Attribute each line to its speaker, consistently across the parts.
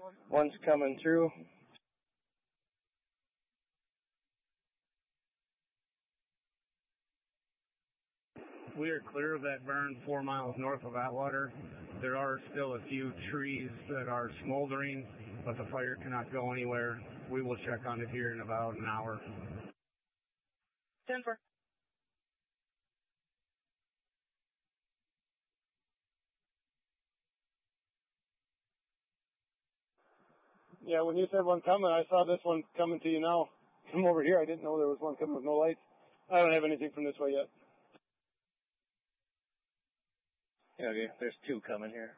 Speaker 1: One's coming through.
Speaker 2: We are clear of that burn 4 miles north of Atwater. There are still a few trees that are smoldering, but the fire cannot go anywhere. We will check on it here in about an hour.
Speaker 3: 10-4.
Speaker 4: Yeah, when you said one coming, I saw this one coming to you now. From over here, I didn't know there was one coming with no lights. I don't have anything from this way yet.
Speaker 1: Okay, there's 2 coming here.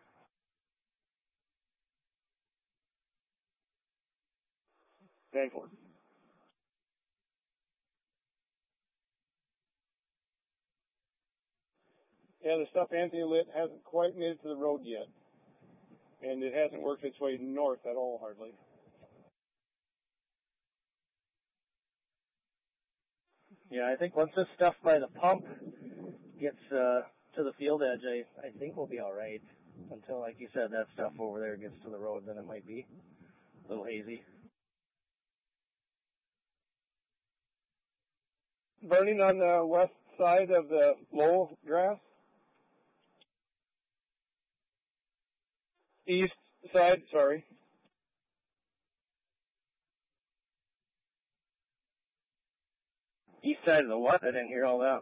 Speaker 4: Thankful. Yeah, the stuff Anthony lit hasn't quite made it to the road yet. And it hasn't worked its way north at all, hardly.
Speaker 1: Yeah, I think once this stuff by the pump gets to the field edge, I think we'll be all right. Until, like you said, that stuff over there gets to the road, then it might be a little hazy.
Speaker 4: Burning on the west side of the low grass? East side, sorry.
Speaker 1: East side of the what? I didn't hear all that.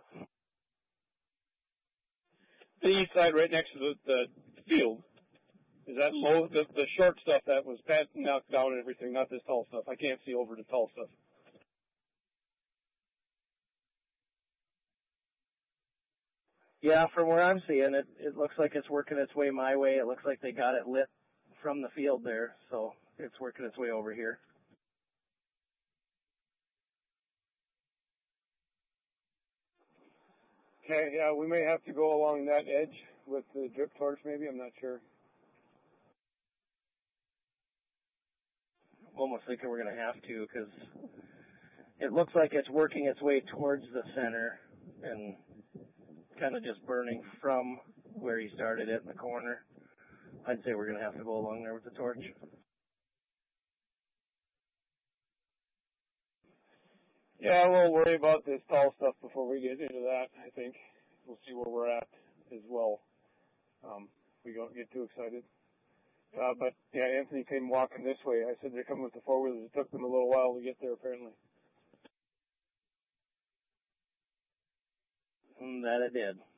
Speaker 4: The east side right next to the field. Is that low? The short stuff that was knocked down and everything, not this tall stuff. I can't see over the tall stuff.
Speaker 1: Yeah, from where I'm seeing it, it looks like it's working its way my way. It looks like they got it lit from the field there, so it's working its way over here.
Speaker 4: Okay, yeah, we may have to go along that edge with the drip torch maybe, I'm not sure.
Speaker 1: Almost thinking we're going to have to, because it looks like it's working its way towards the center and kind of just burning from where he started it in the corner. I'd say we're going to have to go along there with the torch.
Speaker 4: Yeah, we'll worry about this tall stuff before we get into that, I think. We'll see where we're at as well. We don't get too excited. But, yeah, Anthony came walking this way. I said they're coming with the four-wheelers. It took them a little while to get there, apparently.
Speaker 1: That it did.